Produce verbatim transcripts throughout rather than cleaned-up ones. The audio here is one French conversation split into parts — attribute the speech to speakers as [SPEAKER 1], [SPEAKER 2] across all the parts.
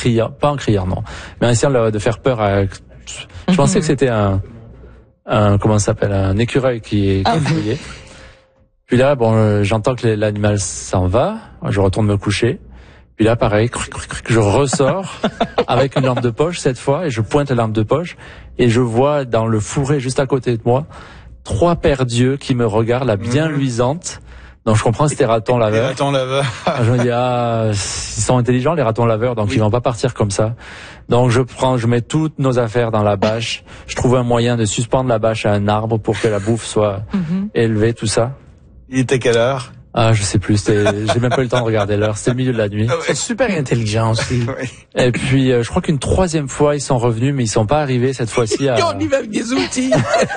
[SPEAKER 1] criant, pas en criant, non, mais en essayant de, de faire peur à... Je mm-hmm. pensais que c'était un, un comment ça s'appelle, un écureuil qui, qui criait. Puis là, bon, euh, j'entends que l'animal s'en va, je retourne me coucher. Puis là, pareil, je ressors avec une lampe de poche cette fois, et je pointe la lampe de poche, et je vois dans le fourré juste à côté de moi trois paires d'yeux qui me regardent, là, bien mmh. luisantes. Donc je comprends que c'était ratons laveurs.
[SPEAKER 2] Les ratons laveurs.
[SPEAKER 1] Je me dis, ah, ils sont intelligents les ratons laveurs, donc oui. ils vont pas partir comme ça. Donc je prends, je mets toutes nos affaires dans la bâche. Je trouve un moyen de suspendre la bâche à un arbre pour que la bouffe soit mmh. élevée, tout ça.
[SPEAKER 2] Il était quelle heure?
[SPEAKER 1] Ah, je sais plus, c'était, j'ai même pas eu le temps de regarder l'heure, c'était le milieu de la nuit.
[SPEAKER 3] Ah ouais. C'est super intelligent aussi.
[SPEAKER 2] Oui.
[SPEAKER 1] Et puis, euh, je crois qu'une troisième fois, ils sont revenus, mais ils sont pas arrivés cette fois-ci à...
[SPEAKER 3] On y va avec des outils.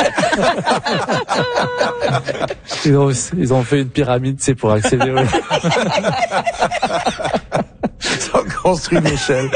[SPEAKER 1] ils, ont, ils ont fait une pyramide, tu sais, pour accéder au...
[SPEAKER 2] Ils ont construit une échelle.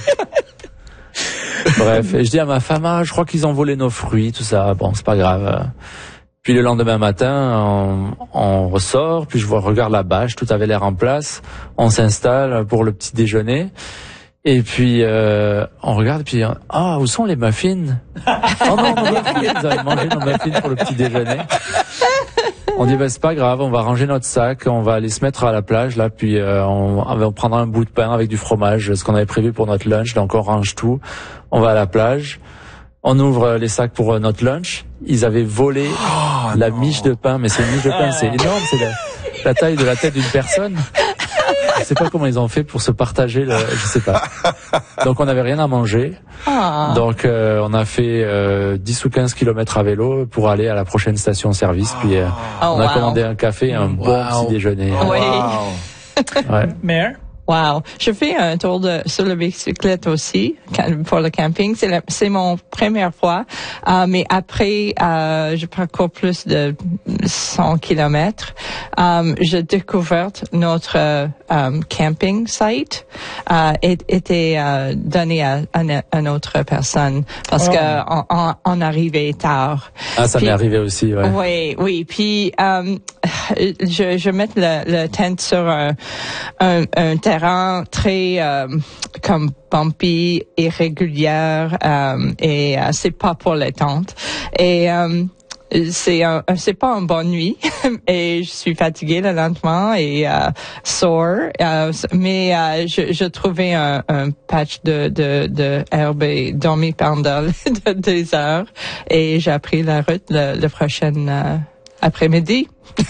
[SPEAKER 1] Bref, et je dis à ma femme, ah, je crois qu'ils ont volé nos fruits, tout ça, bon, c'est pas grave. Puis le lendemain matin, on, on ressort, puis je vois, regarde la bâche, tout avait l'air en place. On s'installe pour le petit déjeuner. Et puis, euh, on regarde, puis, ah, où sont les muffins? Oh non, nos muffins, ils avaient mangé nos muffins pour le petit déjeuner. On dit, ben, c'est pas grave, on va ranger notre sac, on va aller se mettre à la plage, là, puis euh, on, on prendra un bout de pain avec du fromage, ce qu'on avait prévu pour notre lunch, donc on range tout. On va à la plage. On ouvre les sacs pour notre lunch. Ils avaient volé oh, la non. miche de pain, mais c'est une miche de pain, c'est énorme, c'est la, la taille de la tête d'une personne. Je sais pas comment ils ont fait pour se partager, le, je sais pas. Donc on n'avait rien à manger. Oh. Donc euh, on a fait euh, dix ou quinze kilomètres à vélo pour aller à la prochaine station-service. Puis euh,
[SPEAKER 4] oh,
[SPEAKER 1] on a
[SPEAKER 4] wow.
[SPEAKER 1] commandé un café et un wow. bon petit déjeuner.
[SPEAKER 4] Oui.
[SPEAKER 2] Wow.
[SPEAKER 1] Ouais.
[SPEAKER 3] Mère?
[SPEAKER 4] Wow. Je fais un tour de, sur la bicyclette aussi, pour le camping. C'est la, c'est mon première fois. Euh, mais après, euh, je parcours plus de cent kilomètres. Euh, j'ai découvert notre, euh, camping site, euh, était, euh, donné à, à une autre personne. Parce oh. que on, on, on arrivait tard.
[SPEAKER 1] Ah, ça Puis, m'est arrivé aussi, ouais.
[SPEAKER 4] Oui, oui. Puis, euh, je, je mets le, le tent sur un, un, un terrain très euh, comme bumpy, irrégulière euh, et euh, c'est pas pour les tentes. Et euh, c'est un, c'est pas une bonne nuit et je suis fatiguée là, lentement et euh, sore. Euh, mais euh, je, je trouvais un, un patch de de, de herbe et dormi pendant deux heures et j'ai pris la route le, le prochain euh, après-midi.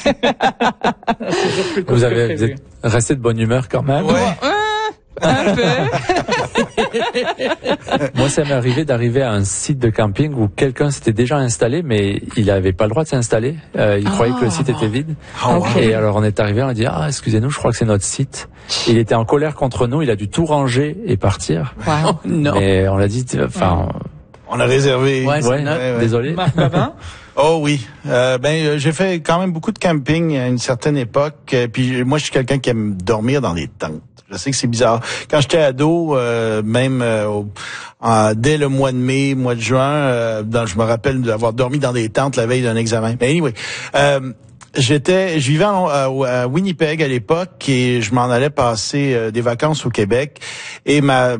[SPEAKER 1] Vous avez vous êtes resté de bonne humeur quand même.
[SPEAKER 2] Ouais.
[SPEAKER 4] Un peu.
[SPEAKER 1] Moi, ça m'est arrivé d'arriver à un site de camping où quelqu'un s'était déjà installé, mais il n'avait pas le droit de s'installer. Euh, il oh. croyait que le site était vide.
[SPEAKER 4] Okay.
[SPEAKER 1] Et alors on est arrivé, on a dit ah excusez-nous, je crois que c'est notre site. Il était en colère contre nous, il a dû tout ranger et partir.
[SPEAKER 4] Wow.
[SPEAKER 3] Non.
[SPEAKER 1] Mais on l'a dit, enfin.
[SPEAKER 2] On a réservé.
[SPEAKER 1] Ouais, ouais, ouais, désolé.
[SPEAKER 3] Marc Babin?
[SPEAKER 2] Oh oui, euh, ben j'ai fait quand même beaucoup de camping à une certaine époque. Puis moi, je suis quelqu'un qui aime dormir dans des tentes. Je sais que c'est bizarre. Quand j'étais ado, euh, même euh, au, en, dès le mois de mai, mois de juin, euh, dans, je me rappelle d'avoir dormi dans des tentes la veille d'un examen. Mais anyway, euh, j'étais, je vivais en, à, à Winnipeg à l'époque et je m'en allais passer euh, des vacances au Québec. Et ma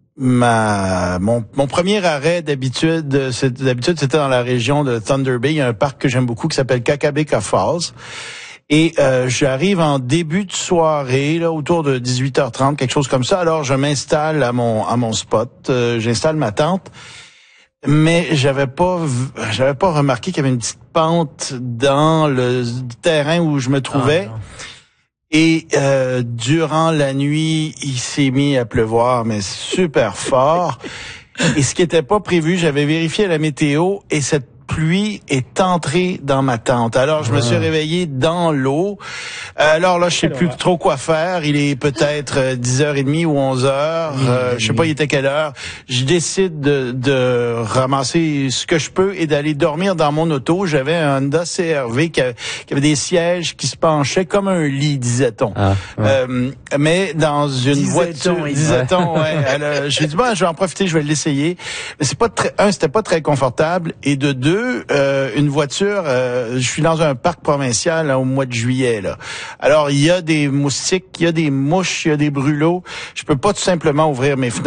[SPEAKER 2] Ma mon mon premier arrêt d'habitude c'est, d'habitude c'était dans la région de Thunder Bay. Il y a un parc que j'aime beaucoup qui s'appelle Kakabeka Falls. Et euh, j'arrive en début de soirée, là, autour de dix-huit heures trente, quelque chose comme ça. Alors je m'installe à mon à mon spot, euh, j'installe ma tente, mais j'avais pas j'avais pas remarqué qu'il y avait une petite pente dans le terrain où je me trouvais. Ah, Et euh, durant la nuit, il s'est mis à pleuvoir, mais super fort. Et ce qui était pas prévu, j'avais vérifié la météo et cette pluie est entrée dans ma tente. Alors, je me suis réveillé dans l'eau. Alors là, je sais plus trop quoi faire. Il est peut-être euh, dix heures trente ou onze heures. Euh, je sais pas, il était quelle heure. Je décide de, de ramasser ce que je peux et d'aller dormir dans mon auto. J'avais un Honda C R V qui avait, qui avait des sièges qui se penchaient comme un lit, disait-on. Ah, ouais. euh, mais dans une
[SPEAKER 3] disait-on,
[SPEAKER 2] voiture, disait-on, ouais. Alors, j'ai dit, bon, je vais en profiter, je vais l'essayer. Mais c'est pas très, un, c'était pas très confortable. Et de deux, Euh, une voiture, euh, je suis dans un parc provincial là, au mois de juillet. Là. Alors, il y a des moustiques, il y a des mouches, il y a des brûlots. Je peux pas tout simplement ouvrir mes fenêtres.